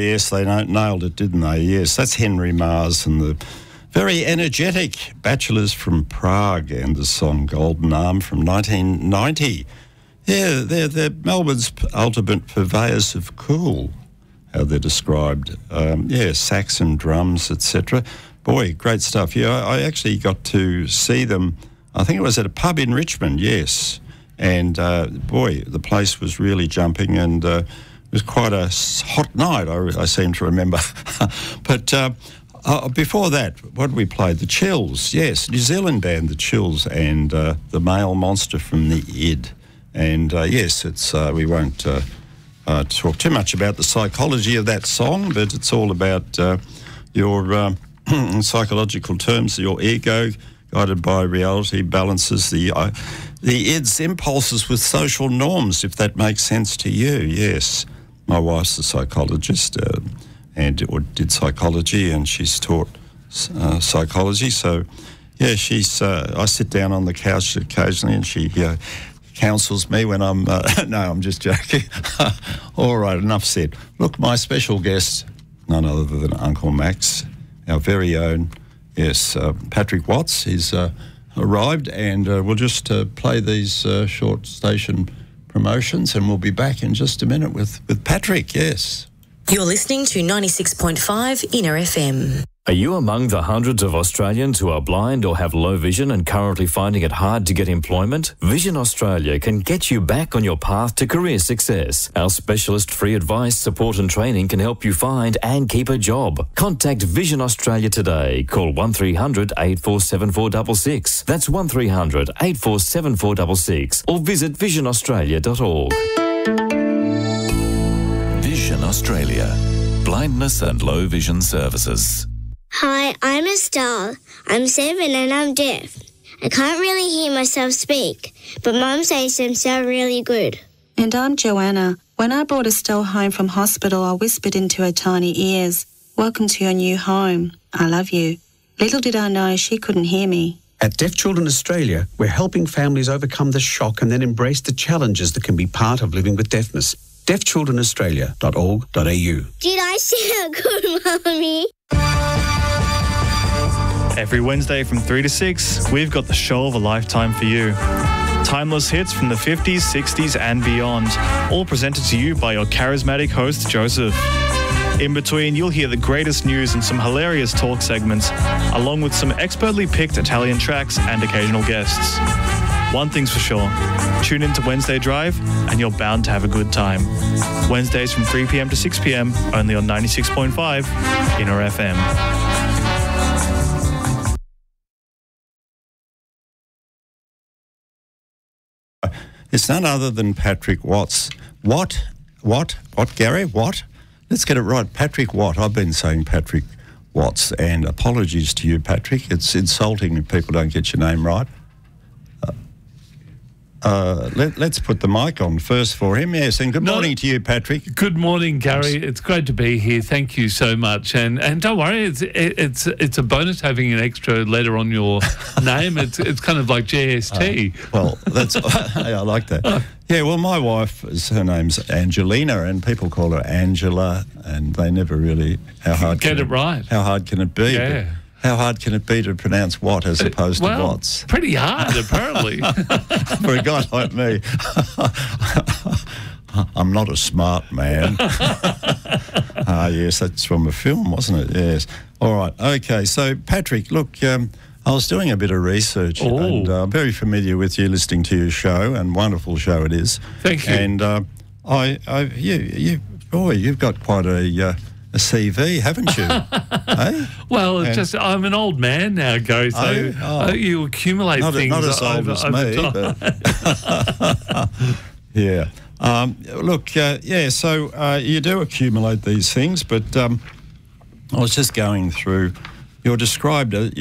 yes, they nailed it, didn't they? Yes, that's Henry Mars and the very energetic Bachelors from Prague and the song Golden Arm from 1990. Yeah, they're Melbourne's ultimate purveyors of cool, how they're described. Sax and drums, etc. Boy, great stuff. Yeah, I actually got to see them, I think it was at a pub in Richmond, yes. And, boy, the place was really jumping and it was quite a hot night, I seem to remember. But before that, what did we play? The Chills, yes, New Zealand band, The Chills, and the Male Monster from the Id. And, yes, it's we won't talk too much about the psychology of that song, but it's all about your, in psychological terms, your ego, guided by reality, balances the id's impulses with social norms, if that makes sense to you, yes. My wife's a psychologist or did psychology, and she's taught psychology. So, yeah, I sit down on the couch occasionally and she counsels me when I'm... no, I'm just joking. All right, enough said. Look, my special guest, none other than Uncle Max, our very own, yes, Patrick Watts. He's arrived, and we'll just play these short station promotions, and we'll be back in just a minute with Patrick, yes. You're listening to 96.5 Inner FM. Are you among the hundreds of Australians who are blind or have low vision and currently finding it hard to get employment? Vision Australia can get you back on your path to career success. Our specialist free advice, support and training can help you find and keep a job. Contact Vision Australia today. Call 1300 847 466. That's 1300 847 466. Or visit visionaustralia.org. Vision Australia. Blindness and low vision services. Hi, I'm Estelle. I'm 7 and I'm deaf. I can't really hear myself speak, but Mum says them sound really good. And I'm Joanna. When I brought Estelle home from hospital, I whispered into her tiny ears, "Welcome to your new home. I love you." Little did I know she couldn't hear me. At Deaf Children Australia, we're helping families overcome the shock and then embrace the challenges that can be part of living with deafness. deafchildrenaustralia.org.au. Did I sound good, Mummy? Every Wednesday from 3 to 6, we've got the show of a lifetime for you. Timeless hits from the 50s, 60s and beyond, all presented to you by your charismatic host, Joseph. In between, you'll hear the greatest news and some hilarious talk segments, along with some expertly picked Italian tracks and occasional guests. One thing's for sure, tune into Wednesday Drive and you're bound to have a good time. Wednesdays from 3 p.m. to 6 p.m, only on 96.5 Inner FM. It's none other than Patrick Watts. What, Gary? What? Let's get it right. Patrick Watt. I've been saying Patrick Watts, and apologies to you, Patrick. It's insulting if people don't get your name right. Let's put the mic on first for him. Yes, and good morning to you, Patrick. Good morning, Gary. It's great to be here. Thank you so much. And don't worry, it's a bonus having an extra letter on your name. It's kind of like JST. Well, that's I like that. Yeah, well, my wife, her name's Angelina, and people call her Angela, and they never really How hard can it be? Yeah. How hard can it be to pronounce what as opposed to Watts? Pretty hard, apparently. For a guy like me. I'm not a smart man. Yes, that's from a film, wasn't it? Yes. All right. Okay, so, Patrick, look, I was doing a bit of research, and I'm very familiar with you, listening to your show, and wonderful show it is. Thank you. And you've got quite a CV, haven't you? Hey? Well, I'm an old man now, Gary, so you accumulate things not as old as me, but yeah. So you do accumulate these things, but I was just going through, you're described